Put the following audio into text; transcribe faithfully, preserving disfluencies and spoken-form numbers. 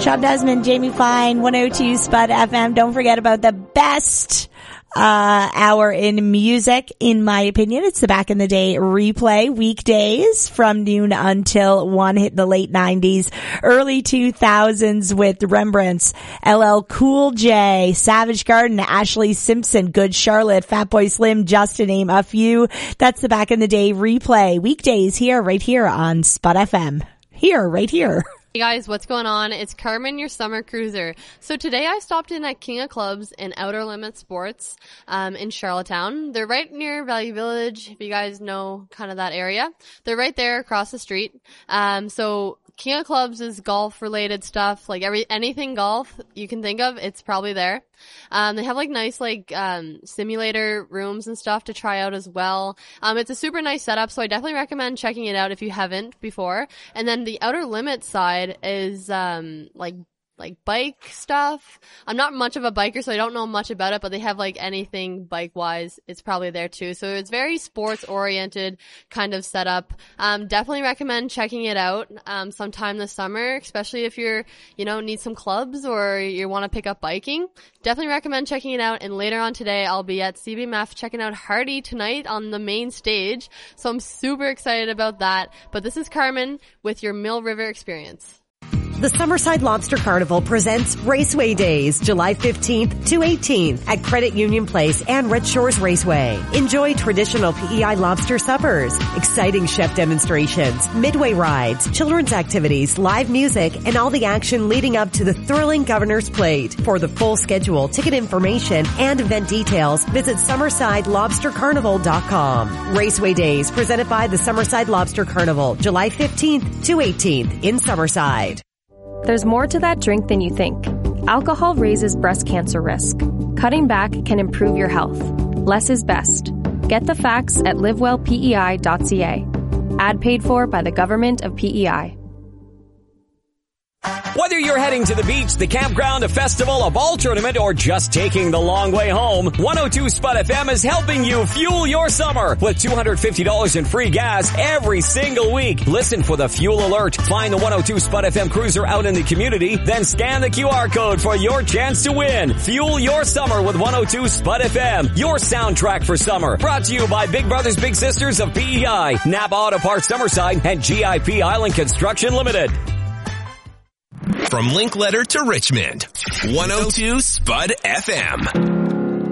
Sean Desmond, Jamie Fine, one oh two Spud F M. Don't forget about the best uh hour in music, in my opinion. It's the Back in the Day replay, weekdays from noon until one, hit the late nineties, early two thousands with Rembrandts, L L Cool J, Savage Garden, Ashley Simpson, Good Charlotte, Fatboy Slim, just to name a few. That's the Back in the Day replay, weekdays here, right here on Spud F M. Here, right here. Hey guys, what's going on? It's Carmen, your summer cruiser. So today I stopped in at King of Clubs in Outer Limits Sports um, in Charlottetown. They're right near Value Village, if you guys know kind of that area. They're right there across the street. Um, so King of Clubs is golf-related stuff, like every anything golf you can think of, it's probably there. Um, they have like nice like um simulator rooms and stuff to try out as well. Um, it's a super nice setup, so I definitely recommend checking it out if you haven't before. And then the Outer Limits side is um like like bike stuff. I'm not much of a biker, so I don't know much about it, but they have like anything bike-wise, it's probably there too. So it's very sports-oriented kind of setup. Um, definitely recommend checking it out um sometime this summer, especially if you're, you know, need some clubs or you want to pick up biking. Definitely recommend checking it out. And later on today, I'll be at C B M F checking out Hardy tonight on the main stage. So I'm super excited about that. But this is Carmen with your Mill River Experience. The Summerside Lobster Carnival presents Raceway Days, July fifteenth to eighteenth at Credit Union Place and Red Shores Raceway. Enjoy traditional P E I lobster suppers, exciting chef demonstrations, midway rides, children's activities, live music, and all the action leading up to the thrilling Governor's Plate. For the full schedule, ticket information, and event details, visit summerside lobster carnival dot com. Raceway Days, presented by the Summerside Lobster Carnival, July fifteenth to eighteenth in Summerside. There's more to that drink than you think. Alcohol raises breast cancer risk. Cutting back can improve your health. Less is best. Get the facts at live well P E I dot C A. Ad paid for by the Government of P E I. Whether you're heading to the beach, the campground, a festival, a ball tournament, or just taking the long way home, one oh two Spud F M is helping you fuel your summer with two hundred fifty dollars in free gas every single week. Listen for the fuel alert. Find the one oh two Spud F M cruiser out in the community, then scan the Q R code for your chance to win. Fuel your summer with one oh two Spud F M, your soundtrack for summer. Brought to you by Big Brothers Big Sisters of P E I, Napa Auto Parts Summerside, and G I P Island Construction Limited. From Linkletter to Richmond, one oh two Spud F M.